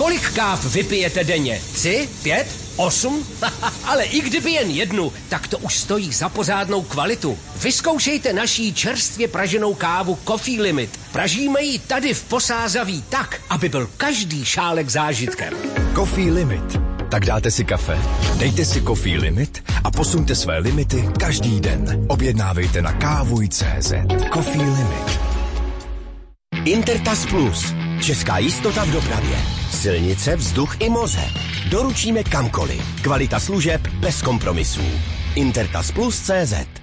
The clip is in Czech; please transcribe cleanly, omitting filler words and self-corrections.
Kolik káv vypijete denně? 3, 5, 8? Ale i kdyby jen jednu, tak to už stojí za pořádnou kvalitu. Vyzkoušejte naší čerstvě praženou kávu Coffee Limit. Pražíme ji tady v Posázaví tak, aby byl každý šálek zážitkem. Coffee Limit. Tak dáte si kafe, dejte si Coffee Limit a posuňte své limity každý den. Objednávejte na kávuj.cz. Coffee Limit. Intertas Plus. Česká jistota v dopravě. Silnice, vzduch i moře. Doručíme kamkoliv. Kvalita služeb bez kompromisů. Intertasplus.cz